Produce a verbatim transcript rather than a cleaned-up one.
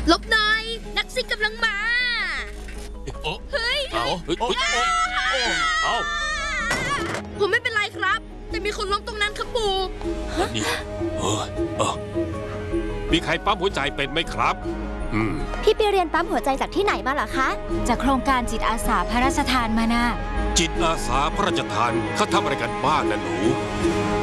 หลบหน่อยนักซิ่งกำลังมาเฮ้ยเอาเอาผมไม่เป็นไรครับแต่มีคนล้มตรงนั้นครับปู่นี่เออเออมีใครปั๊มหัวใจเป็นไหมครับอืมพี่ไปเรียนปั๊มหัวใจจากที่ไหนมาเหรอคะจากโครงการจิตอาสาพระราชทานมานะจิตอาสาพระราชทานเขาทำอะไรกันบ้างนะหนู